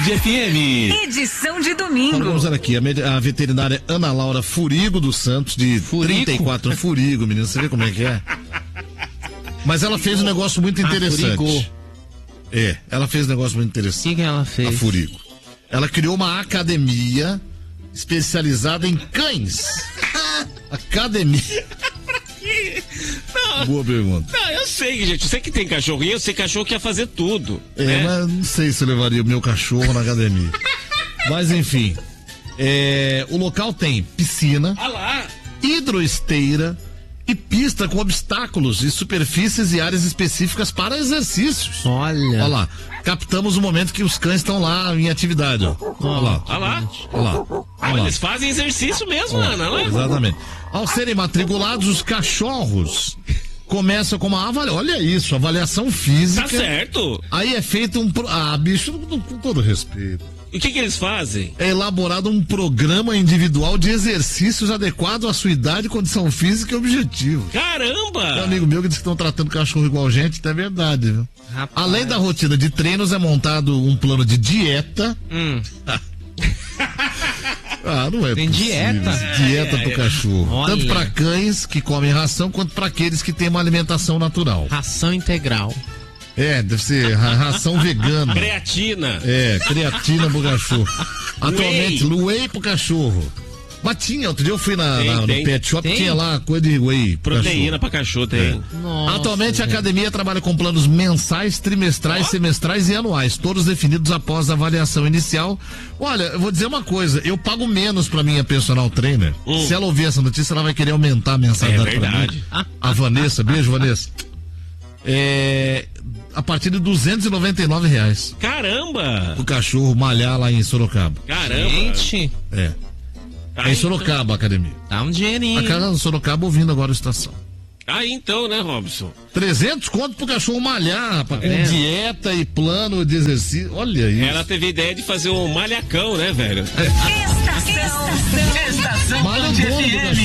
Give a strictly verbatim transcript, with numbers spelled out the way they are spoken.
Band F M. Edição de domingo. Então, vamos ver aqui, a, med- a veterinária Ana Laura Furigo dos Santos, de Furico? trinta e quatro, Furigo, menino, você vê como é que é? Mas ela fez um negócio muito interessante. Furigo. É, ela fez um negócio muito O interessante. que, que ela A fez? Furigo. Ela criou uma academia especializada em cães. Academia. Não, Boa pergunta. não, eu sei, gente. Eu sei que tem cachorrinho, eu sei que cachorro quer fazer tudo. É, né? mas não sei se eu levaria o meu cachorro na academia. Mas enfim, é, o local tem piscina, Ah lá. hidroesteira e pista com obstáculos e superfícies e áreas específicas para exercícios. Olha. Olha lá, captamos o momento que os cães estão lá em atividade. Ó. Olha lá, Ah lá. olha lá. Olha, Olha lá. eles fazem exercício mesmo, Ó, Ana, né? exatamente. Ao serem matriculados, os cachorros começam com uma avaliação. Olha isso, avaliação física. Tá certo. Aí é feito um. pro- Ah, bicho, com todo respeito. E o que que eles fazem? É elaborado um programa individual de exercícios adequado à sua idade, condição física e objetivo. Tem um Caramba! amigo meu que diz que estão tratando cachorro igual gente, então é verdade, viu? Rapaz. Além da rotina de treinos, é montado um plano de dieta. Hum. Ah, não é Tem possível. dieta? Dieta pro cachorro. Olha. Tanto para cães que comem ração, quanto para aqueles que têm uma alimentação natural. Ração integral. É, deve ser ra- ração vegana. Creatina. É, creatina pro cachorro. Atualmente, whey pro cachorro. Mas tinha, outro dia eu fui na, Tem, na- no tem. pet shop, Tem? tinha lá coisa de whey pro Proteína cachorro. pra cachorro tem. Nossa, Atualmente a gente. academia trabalha com planos mensais, trimestrais, semestrais e anuais, todos definidos após a avaliação inicial. Olha, eu vou dizer uma coisa, eu pago menos pra minha personal trainer. Hum. Se ela ouvir essa notícia, ela vai querer aumentar a mensalidade É pra verdade. mim. A Vanessa, beijo, Vanessa. É, a partir de duzentos e noventa e nove reais Caramba! o cachorro malhar lá em Sorocaba. Caramba! Gente, É. Tá É em aí, Sorocaba a academia. dá um dinheirinho. A casa de Sorocaba ouvindo agora a estação. então. Aí então, né, Robson? trezentos conto pro cachorro malhar, rapaz, com vendo? dieta e plano de exercício. Olha isso. Ela teve ideia de fazer um malhacão, né, velho? Estação. Estação. Malha o dono do cachorro.